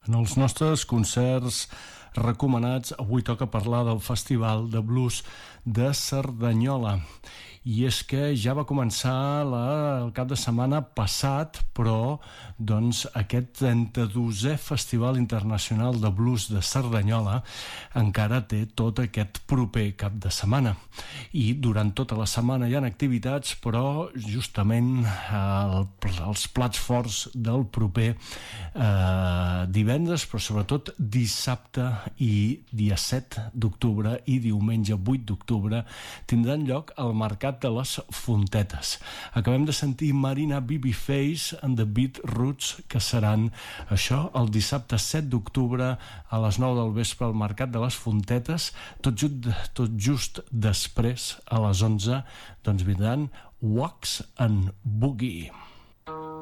En els nostres concerts recomanats, avui toca parlar del Festival de Blues de Cerdanyola. I és que ja va començar el cap de setmana passat, però doncs, aquest 32è Festival Internacional de Blues de Cerdanyola encara té tot aquest proper cap de setmana. I durant tota la setmana hi ha activitats, però justament els plats forts del proper divendres, però sobretot dissabte i dia 7 d'octubre i diumenge 8 d'octubre tindran lloc al Mercat de les Fontetes. Acabem de sentir Marina Babyface and the Beatroots, que seran això el dissabte 7 d'octubre a les 9 del vespre al Mercat de les Fontetes. Tot just després, a les 11, doncs vindran Wax and Boogie.